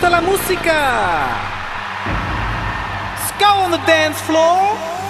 gusta la música. Let's go on the dance floor.